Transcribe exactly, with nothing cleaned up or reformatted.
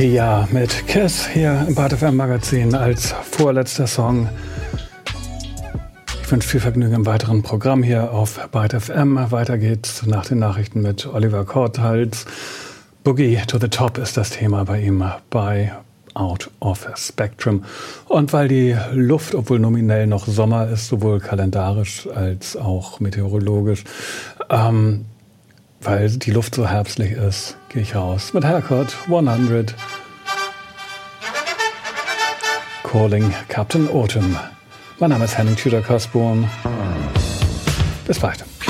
Kia mit Kiss hier im Byte F M Magazin als vorletzter Song. Ich wünsche viel Vergnügen im weiteren Programm hier auf Byte F M. Weiter geht's nach den Nachrichten mit Oliver Kortals. Boogie to the Top ist das Thema bei ihm bei Out of Spectrum. Und weil die Luft, obwohl nominell noch Sommer ist, sowohl kalendarisch als auch meteorologisch, ähm, weil die Luft so herbstlich ist, gehe ich raus mit Haircut hundert. Calling Captain Autumn. Mein Name ist Henning Tudor-Kasborn. Bis bald.